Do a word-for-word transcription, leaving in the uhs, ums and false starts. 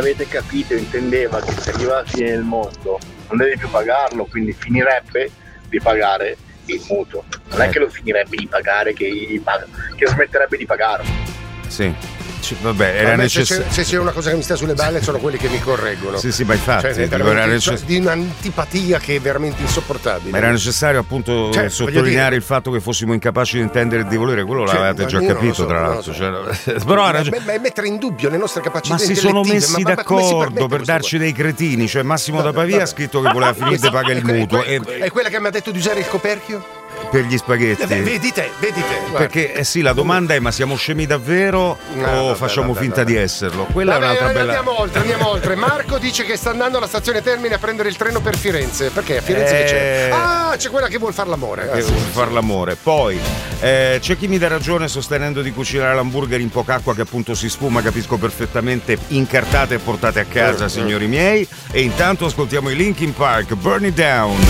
avete capito, intendeva che se arriva la fine del mondo non deve più pagarlo, quindi finirebbe di pagare il mutuo. Non è che lo finirebbe di pagare, che, che smetterebbe di pagarlo. Sì. Vabbè, era Vabbè, necessario. Se, c'è, se c'è una cosa che mi sta sulle balle sono quelli che mi correggono. Sì, sì, ma infatti cioè, era necess- di un'antipatia che è veramente insopportabile. Ma era necessario appunto cioè, sottolineare il fatto che fossimo incapaci di intendere e di volere, quello cioè, l'avete già capito, so, tra l'altro. So. Cioè, però ha ragione. Ma è mettere in dubbio le nostre capacità. Ma si sono messi ma, d'accordo per darci dei cretini. Cioè, Massimo vabbè, da Pavia vabbè. ha scritto che voleva finire di pagare il mutuo. È, è, è quella che mi ha detto di usare il coperchio? Per gli spaghetti. Eh, vedi te, vedi te. Perché eh sì, la domanda è: ma siamo scemi davvero no, o vabbè, facciamo vabbè, finta vabbè. di esserlo? Quella vabbè, è un'altra bella. Andiamo oltre, andiamo oltre. Marco dice che sta andando alla stazione Termini a prendere il treno per Firenze. Perché a Firenze eh... che c'è? Ah, c'è quella che vuol fare l'amore. Che ah, vuol sì, far sì. l'amore. Poi eh, c'è chi mi dà ragione sostenendo di cucinare l'hamburger in poca acqua che appunto si sfuma, capisco perfettamente, incartate e portate a casa, mm, signori mm. miei. E intanto ascoltiamo i Linkin Park, Burn It Down.